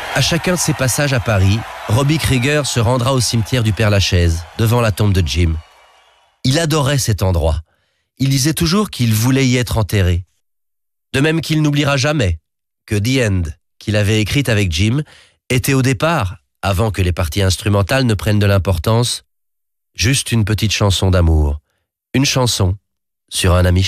À chacun de ses passages à Paris, Robbie Krieger se rendra au cimetière du Père-Lachaise, devant la tombe de Jim. Il adorait cet endroit. Il disait toujours qu'il voulait y être enterré. De même qu'il n'oubliera jamais que The End, qu'il avait écrite avec Jim, était au départ, avant que les parties instrumentales ne prennent de l'importance, juste une petite chanson d'amour. Une chanson sur un ami